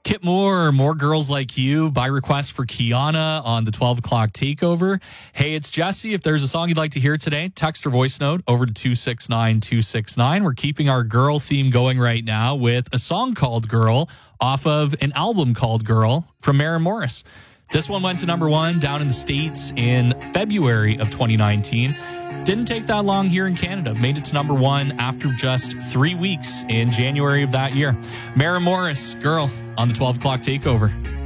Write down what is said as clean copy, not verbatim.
Kip Moore, More Girls Like You, by request for Kiana on the 12 o'clock takeover. Hey, it's Jesse. If there's a song you'd like to hear today, text or voice note over to 269-269. We're keeping our girl theme going right now with a song called Girl off of an album called Girl from Maren Morris. This one went to number one down in the States in February of 2019. Didn't take that long here in Canada. Made it to number one after just 3 weeks in January of that year. Maren Morris, Girl, on the 12 o'clock takeover.